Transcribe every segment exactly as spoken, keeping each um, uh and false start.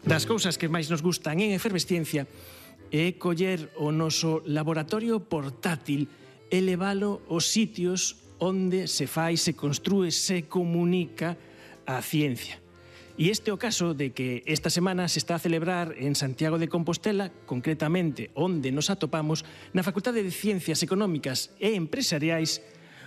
Das cousas que máis nos gustan en Efervesciencia é coller o noso laboratorio portátil e levalo aos sitios onde se fai, se construe, se comunica a ciencia. E este é o caso de que esta semana se está a celebrar en Santiago de Compostela, concretamente onde nos atopamos, na Facultade de Ciencias Económicas e Empresariais,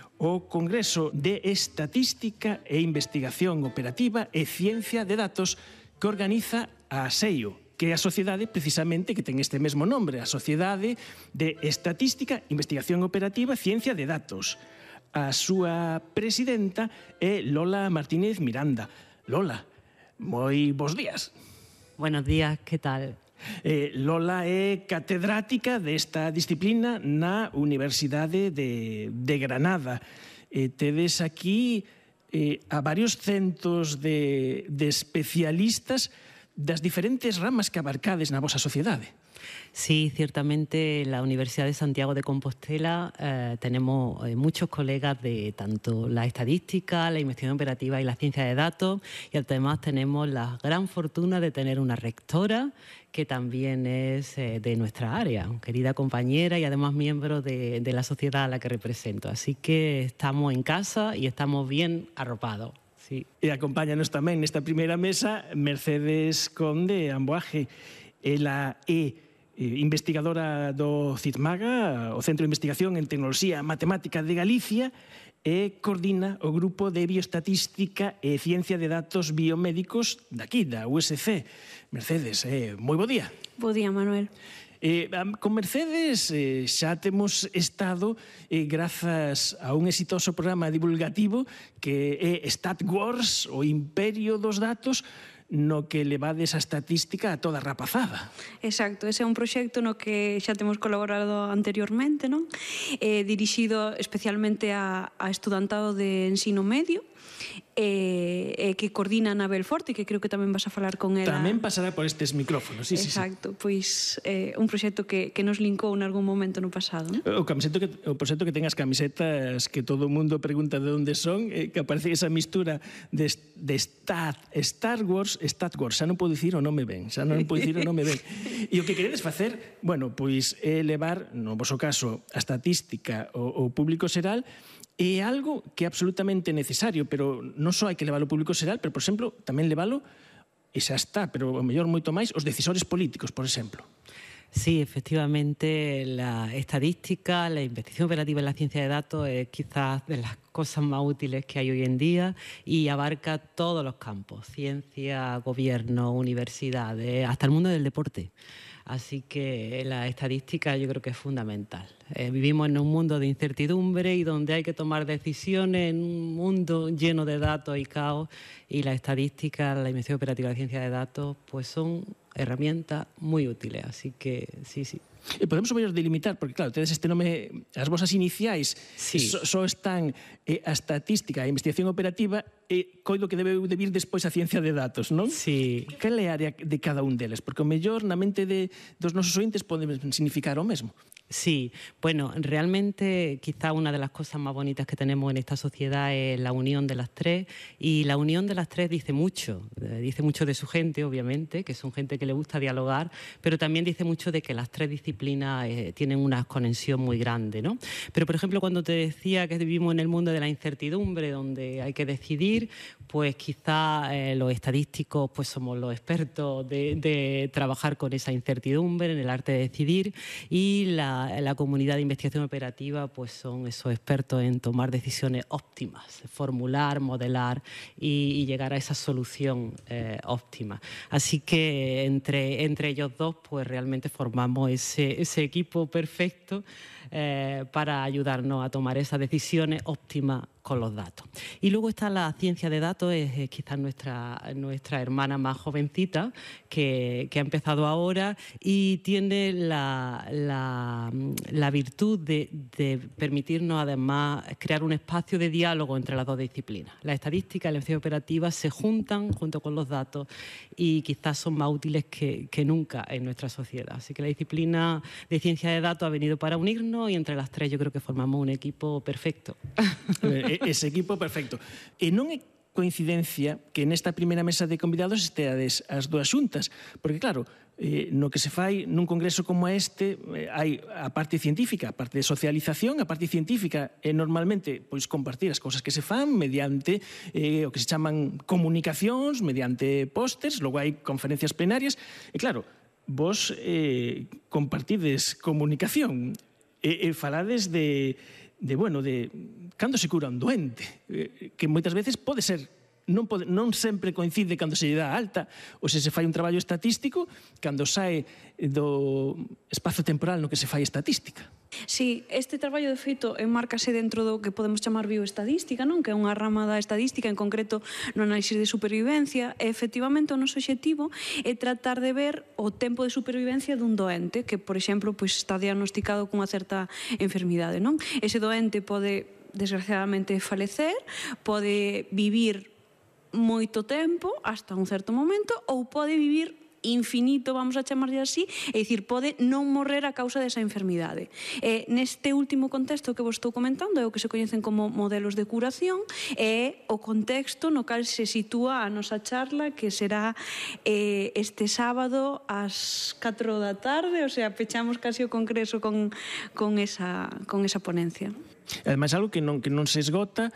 o Congreso de Estatística e Investigación Operativa e Ciencia de Datos que organiza a ASEIO, que é a sociedade precisamente que ten este mesmo nombre, a Sociedade de Estatística, Investigación Operativa e Ciencia de Datos. A súa presidenta é Lola Martínez Miranda. Lola, moi bons días. Buenos días, que tal? Eh, Lola é catedrática desta disciplina na Universidade de, de Granada. Eh, tedes aquí eh, a varios centos de, de especialistas das diferentes ramas que abarcades na vosa sociedade. Sí, ciertamente en la Universidad de Santiago de Compostela eh, tenemos eh, muchos colegas de tanto la estadística, la investigación operativa y la ciencia de datos, y además tenemos la gran fortuna de tener una rectora que también es eh, de nuestra área, querida compañera y además miembro de, de la sociedad a la que represento. Así que estamos en casa y estamos bien arropados. Sí. E acompáñanos tamén nesta primeira mesa Mercedes Conde Amboaje. Ela é investigadora do CITMAGA, o Centro de Investigación en Tecnoloxía Matemática de Galicia, e coordina o Grupo de Bioestatística e Ciencia de Datos Biomédicos daqui, da U S C. Mercedes, eh, moi bo día. Bo día, Manuel. Eh, con Mercedes eh, xa temos estado eh, grazas a un exitoso programa divulgativo que é StatWars, o imperio dos datos, no que levades a estatística a toda rapazada. Exacto, ese é un proxecto no que xa temos colaborado anteriormente, non? Eh, dirixido especialmente a, a estudantado de ensino medio, e eh, eh, que coordina Anabel Forte, que creo que tamén vas a falar con ela. Tamén pasará por estes micrófonos, sí, Exacto, sí, sí. Pois eh, un proxecto que, que nos linkou en algún momento no pasado, non? O, camiseto que, o proxecto que ten as camisetas que todo o mundo pregunta de onde son, eh, que aparece esa mistura de, de Stat, Star Wars, Stat Wars, xa non podo dicir o nome ben, xa non podo dicir o nome ben. E o que queredes facer, bueno, pois é levar, no vosso caso, a estatística ao público xeral. É algo que é absolutamente necesario, pero non só hai que leválo ao público xeral, pero, por exemplo, tamén leválo, e xa está, pero o mellor moito máis, os decisores políticos, por exemplo. Sí, efectivamente, la estadística, la investigación operativa en la ciencia de datos es quizás de las cosas más útiles que hay hoy en día y abarca todos los campos, ciencia, gobierno, universidades, hasta el mundo del deporte. Así que la estadística yo creo que es fundamental. Eh, vivimos en un mundo de incertidumbre y donde hay que tomar decisiones en un mundo lleno de datos y caos, y la estadística, la investigación operativa de ciencia de datos, pues son herramientas muy útiles. Así que sí, sí. E podemos o mellor delimitar, porque claro, tedes este nome, as vosas iniciais, sí. só so están eh, a estatística, a investigación operativa, e coido que debe de vir despois a ciencia de datos, non? Sí. Cal é a área de cada un deles? Porque o mellor na mente de, dos nosos ointes pode significar o mesmo. Sí, bueno, realmente quizá una de las cosas más bonitas que tenemos en esta sociedad es la unión de las tres, y la unión de las tres dice mucho, dice mucho de su gente, obviamente, que son gente que le gusta dialogar, pero también dice mucho de que las tres disciplinas eh, tienen una conexión muy grande, ¿no? Pero, por ejemplo, cuando te decía que vivimos en el mundo de la incertidumbre, donde hay que decidir, pues quizá eh, los estadísticos pues somos los expertos de, de trabajar con esa incertidumbre, en el arte de decidir, y la la comunidad de investigación operativa pues son esos expertos en tomar decisiones óptimas, formular, modelar y, y llegar a esa solución eh, óptima. Así que entre, entre ellos dos pues realmente formamos ese, ese equipo perfecto eh, para ayudarnos a tomar esas decisiones óptimas con los datos. Y luego está la ciencia de datos, es, es quizás nuestra, nuestra hermana más jovencita, que, que ha empezado ahora y tiene la, la, la virtud de, de permitirnos además crear un espacio de diálogo entre las dos disciplinas. La estadística y la investigación operativa se juntan junto con los datos y quizás son más útiles que, que nunca en nuestra sociedad. Así que la disciplina de ciencia de datos ha venido para unirnos y entre las tres yo creo que formamos un equipo perfecto. Ese equipo perfecto. E non é coincidencia que nesta primeira mesa de convidados esteades as dúas xuntas, porque claro, eh, no que se fai nun congreso como este, eh, hai a parte científica, a parte de socialización, a parte científica é normalmente pois compartir as cousas que se fan mediante eh, o que se chaman comunicacións, mediante pósters, logo hai conferencias plenarias, e claro, vos eh, compartides comunicación e, e falades de de, bueno, de cando se cura un doente, eh, que moitas veces pode ser, non, pode, non sempre coincide cando se lle dá alta, ou se se fai un traballo estatístico, cando sae do espazo temporal no que se fai estatística. Sí, este traballo de feito enmárcase dentro do que podemos chamar bioestadística, non? Que é unha rama da estadística, en concreto no análisis de supervivencia, e efectivamente o noso obxectivo é tratar de ver o tempo de supervivencia dun doente que, por exemplo, pois está diagnosticado cunha certa enfermidade, non? Ese doente pode, desgraciadamente, falecer, pode vivir moito tempo, hasta un certo momento, ou pode vivir infinito, vamos a chamarlle así, é dicir, pode non morrer a causa desa enfermidade. E neste último contexto que vos estou comentando é o que se coñecen como modelos de curación, é o contexto no cal se sitúa a nosa charla, que será eh, este sábado ás catro da tarde, o sea, pechamos casi o congreso con, con, esa, con esa ponencia. Ademais, algo que non, que non se esgota,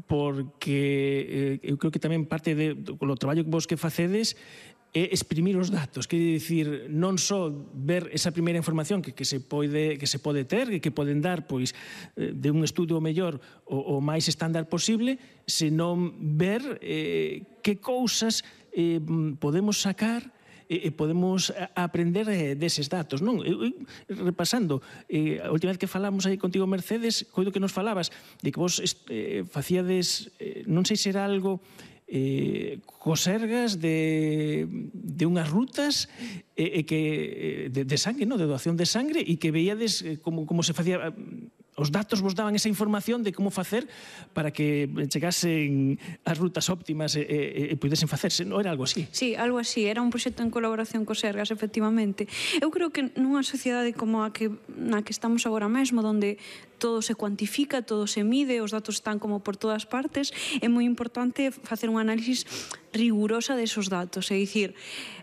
porque eh, eu creo que tamén parte de, do traballo que vos que facedes é exprimir os datos, quer dicir, non só ver esa primeira información que, que, se pode, que se pode ter, que, que poden dar pois, de un estudo mellor o, o máis estándar posible, senón ver eh, que cousas eh, podemos sacar e podemos aprender deses datos, non? Eu, repasando, eh, a última vez que falamos aí contigo, Mercedes, coido que nos falabas de que vos eh, facíades, eh, non sei se era algo eh, cosergas de, de unhas rutas e eh, que de, de sangue, no? De doación de sangre, e que veíades eh, como, como se facía, os datos vos daban esa información de como facer para que chegasen as rutas óptimas e, e, e pudesen facerse, non era algo así? Sí, algo así, era un proxecto en colaboración co Sergas, efectivamente. Eu creo que nunha sociedade como a que, na que estamos agora mesmo, donde todo se cuantifica, todo se mide, os datos están como por todas partes, é moi importante facer un análisis rigurosa desos datos, é dicir,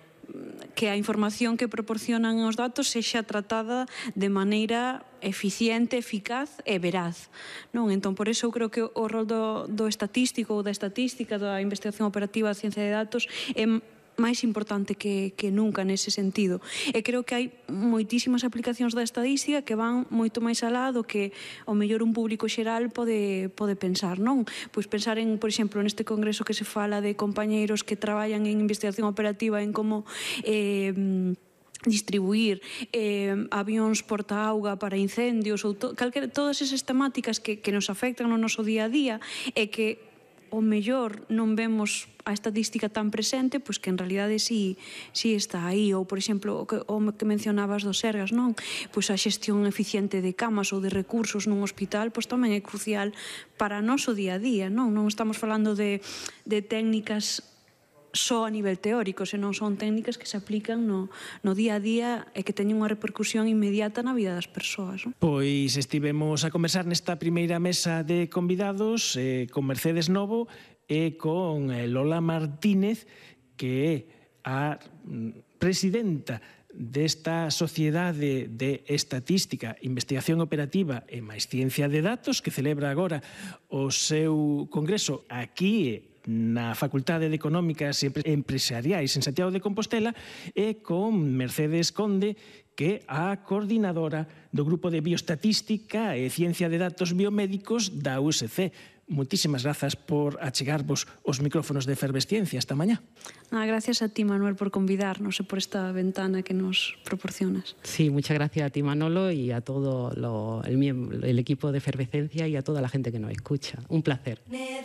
que a información que proporcionan os datos sexa tratada de maneira eficiente, eficaz e veraz, non? Entón, por iso eu creo que o rol do, do estatístico ou da estatística, da investigación operativa da ciencia de datos é máis importante que, que nunca nese sentido. E creo que hai moitísimas aplicacións da estadística que van moito máis alá do que o mellor un público xeral pode, pode pensar, non? Pois pensar en, por exemplo, neste congreso que se fala de compañeiros que traballan en investigación operativa en como eh, distribuir eh, avións porta-auga para incendios ou to, calquera, todas esas temáticas que, que nos afectan no noso día a día e que o mellor non vemos a estadística tan presente, pois que en realidade sí, sí está aí. Ou, por exemplo, o que, o que mencionabas do Sergas, non? Pois a xestión eficiente de camas ou de recursos nun hospital, pois tamén é crucial para o noso día a día, non? Non estamos falando de, de técnicas só a nivel teórico, senón son técnicas que se aplican no, no día a día e que teñen unha repercusión inmediata na vida das persoas. Non? Pois estivemos a conversar nesta primeira mesa de convidados eh, con Mercedes Novo e con Lola Martínez, que é a presidenta desta Sociedade de Estatística, Investigación Operativa e máis Ciencia de Datos, que celebra agora o seu congreso aquí na Facultade de Económicas e Empresariais en Santiago de Compostela, e con Mercedes Conde, que é a coordinadora do Grupo de Bioestatística e Ciencia de Datos Biomédicos da U S C. Moitísimas grazas por achegarvos os micrófonos de Efervesciencia esta mañá. Ah, gracias a ti, Manuel, por convidarnos e por esta ventana que nos proporcionas. Sí, muchas gracias a ti, Manolo, y a todo lo, el, el equipo de Efervescencia y a toda la gente que nos escucha. Un placer.